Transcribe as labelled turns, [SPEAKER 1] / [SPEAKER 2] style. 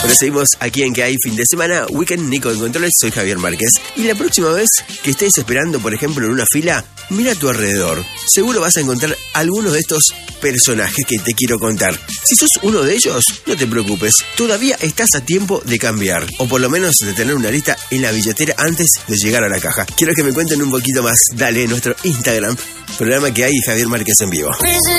[SPEAKER 1] Bueno, seguimos aquí en Que hay fin de semana. Weekend Nico en Controles, soy Javier Márquez. Y la próxima vez que estés esperando, por ejemplo, en una fila, mira a tu alrededor. Seguro vas a encontrar algunos de estos personajes que te quiero contar. Si sos uno de ellos, no te preocupes. Todavía estás a tiempo de cambiar. O por lo menos de tener una lista en la billetera antes de llegar a la caja. Quiero que me cuenten un poquito más. Dale, nuestro Instagram, programa Que hay Javier Márquez en vivo.